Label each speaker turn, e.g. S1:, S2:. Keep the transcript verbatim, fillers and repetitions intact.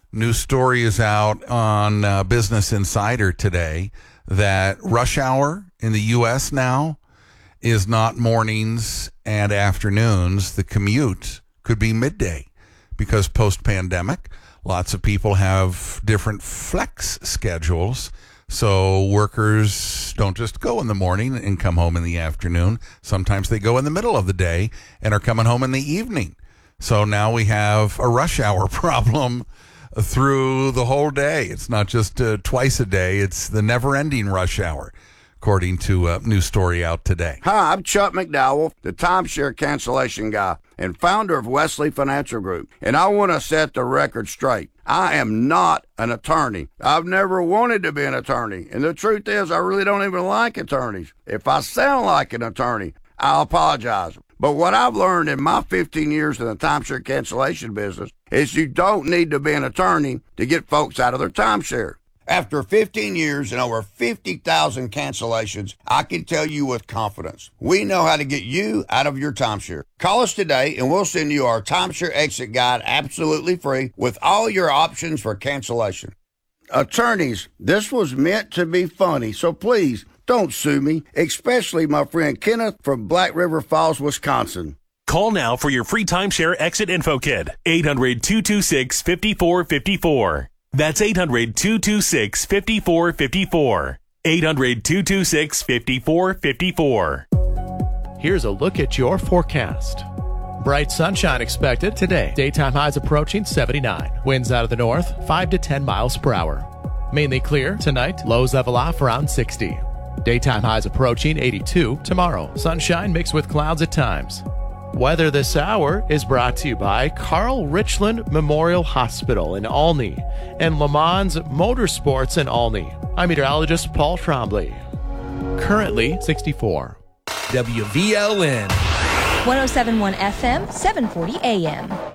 S1: New story is out on uh, Business Insider today that rush hour in the U S now is not mornings and afternoons. The commute could be midday because post-pandemic, lots of people have different flex schedules. So workers don't just go in the morning and come home in the afternoon. Sometimes they go in the middle of the day and are coming home in the evening. So now we have a rush hour problem through the whole day. It's not just uh, twice a day. It's the never-ending rush hour, according to a new story out today.
S2: Hi, I'm Chuck McDowell, the timeshare cancellation guy and founder of Wesley Financial Group. And I want to set the record straight. I am not an attorney. I've never wanted to be an attorney. And the truth is, I really don't even like attorneys. If I sound like an attorney, I'll apologize. But what I've learned in my fifteen years in the timeshare cancellation business is you don't need to be an attorney to get folks out of their timeshare. After fifteen years and over fifty thousand cancellations, I can tell you with confidence, we know how to get you out of your timeshare. Call us today and we'll send you our timeshare exit guide absolutely free with all your options for cancellation. Attorneys, this was meant to be funny, so please don't sue me, especially my friend Kenneth from Black River Falls, Wisconsin.
S3: Call now for your free timeshare exit info kit. eight hundred, two two six, five four five four. That's eight hundred, two two six, five four five four. eight hundred, two two six, five four five four.
S4: Here's a look at your forecast. Bright sunshine expected today. Daytime highs approaching seventy-nine. Winds out of the north, five to ten miles per hour. Mainly clear tonight. Lows level off around sixty. Daytime highs approaching eighty-two tomorrow. Sunshine mixed with clouds at times. Weather this hour is brought to you by Carl Richland Memorial Hospital in Olney and Le Mans Motorsports in Olney. I'm meteorologist Paul Trombley. Currently sixty-four.
S5: W V L N
S6: one oh seven point one F M, seven forty A M.